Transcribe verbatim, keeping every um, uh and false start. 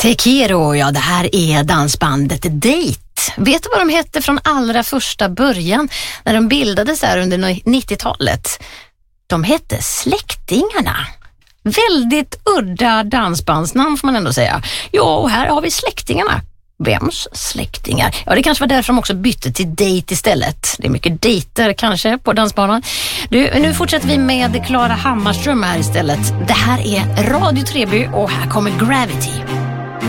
Tekiro, ja det här är dansbandet Date. Vet du vad de hette från allra första början när de bildades här under nittiotalet? De hette Släktingarna. Väldigt udda dansbandsnamn får man ändå säga. Jo, och här har vi Släktingarna. Vems släktingar? Ja, det kanske var därför de också bytte till Date istället. Det är mycket dejter kanske på dansbanan. Du, nu fortsätter vi med Klara Hammarström här istället. Det här är Radio Treby och här kommer Gravity.